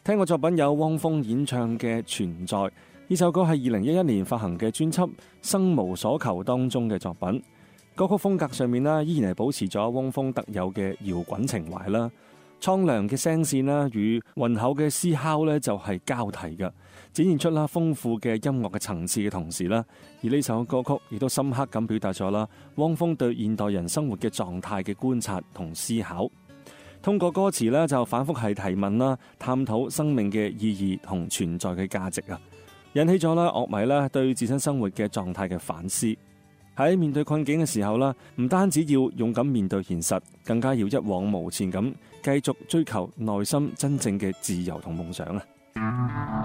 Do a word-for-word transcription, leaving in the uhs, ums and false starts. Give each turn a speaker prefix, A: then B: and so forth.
A: 聽過作品有汪峰演唱嘅《存在》，呢首歌係二零一一年發行嘅專輯《生無所求》當中嘅作品。歌曲風格上面呢，依然係保持咗汪峰特有嘅搖滾情懷啦。蒼涼嘅聲線啦，與渾厚嘅嘶哮呢，就係交替嘅，展現出啦豐富嘅音樂嘅層次嘅同時啦，而呢首歌曲亦都深刻咁表達咗啦汪峰對現代人生活嘅狀態嘅觀察同思考。通過歌詞呢，就反覆係提問啦，探討生命嘅意義同存在嘅價值啊，引起咗啦樂迷啦對自身生活嘅狀態嘅反思。喺面對困境嘅時候啦，唔單止要勇敢面對現實，更加要一往無前咁繼續追求內心真正嘅自由同夢想啊！